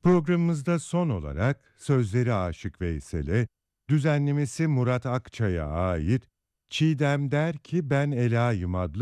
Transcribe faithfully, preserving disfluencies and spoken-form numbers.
Programımızda son olarak sözleri Aşık Veysel'e, düzenlemesi Murat Akçay'a ait "Çiğdem Der Ki Ben Ela'yım" adlı